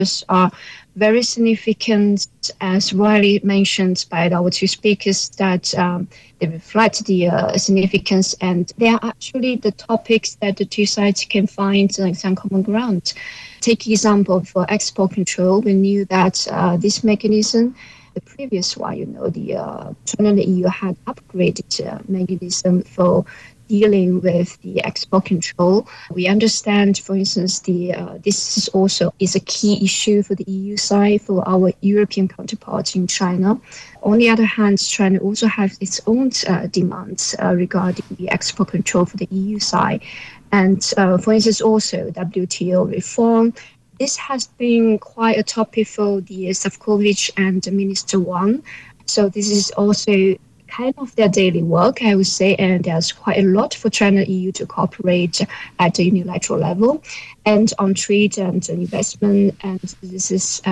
are very significant, as widely mentioned by our two speakers, that they reflect the significance, and they are actually the topics that the two sides can find some common ground. Take example for export control. We knew that this mechanism, the previous one, the China and the EU had upgraded mechanism for dealing with the export control. We understand, for instance, this is also a key issue for the EU side, for our European counterparts in China. On the other hand, China also has its own demands regarding the export control for the EU side. And for instance, also WTO reform. This has been quite a topic for the Sefcovic and Minister Wang. So this is also kind of their daily work, I would say, and there's quite a lot for China and EU to cooperate at the unilateral level and on trade and investment. And this is,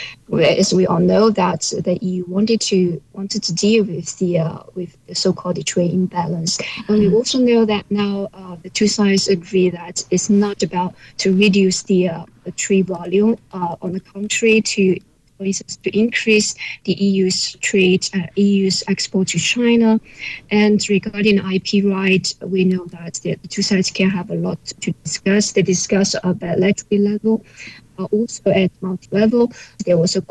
as we all know, that the EU wanted to deal with the so-called trade imbalance. And we also know that now the two sides agree that it's not about to reduce the trade volume. On the contrary, for instance, to increase the EU's trade, EU's export to China. And regarding IP right, we know that the two sides can have a lot to discuss. They discuss at bilateral level, also at multi-level. There was a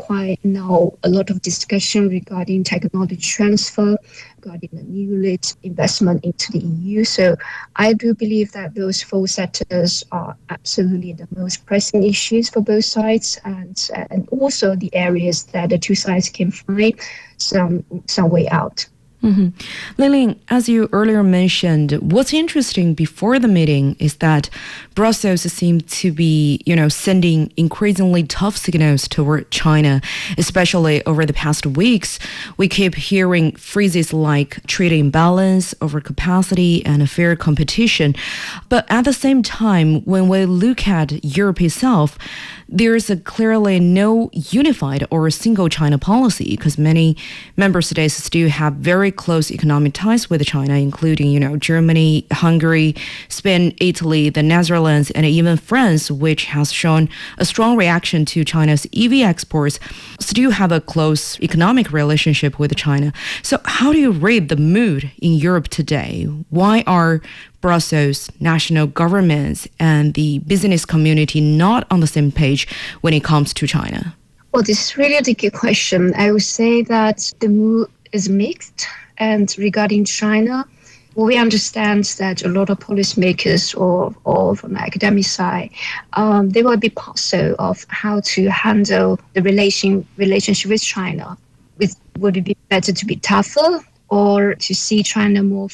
lot of discussion regarding technology transfer, regarding the new investment into the EU. So I do believe that those four sectors are absolutely the most pressing issues for both sides, and also the areas that the two sides can find some way out. Mm-hmm. Lilian, as you earlier mentioned, what's interesting before the meeting is that Brussels seemed to be, sending increasingly tough signals toward China, especially over the past weeks. We keep hearing phrases like trade imbalance, overcapacity, and fair competition. But at the same time, when we look at Europe itself, there's clearly no unified or single China policy, because many member states still have very close economic ties with China, including, Germany, Hungary, Spain, Italy, the Netherlands, and even France, which has shown a strong reaction to China's EV exports, still have a close economic relationship with China. So how do you read the mood in Europe today? Why are Brussels, national governments, and the business community not on the same page when it comes to China? Well, this is really a good question. I would say that the mood is mixed. And regarding China, we understand that a lot of policymakers or from the academic side, they will be puzzled of how to handle the relationship with China. Would it be better to be tougher or to see China more